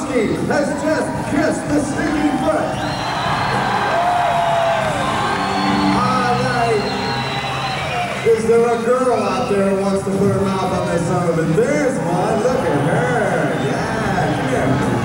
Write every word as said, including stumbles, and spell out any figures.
Kowski has just kissed the stinking foot. All right. Is there a girl out there who wants to put her mouth on this son of a? There's one. Look at her. Yeah, come here.